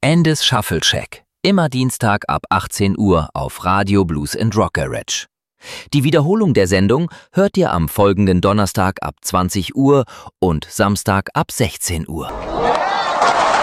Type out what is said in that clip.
Andes Shuffle Check. Immer Dienstag ab 18 Uhr auf Radio Blues & Rock Garage. Die Wiederholung der Sendung hört ihr am folgenden Donnerstag ab 20 Uhr und Samstag ab 16 Uhr.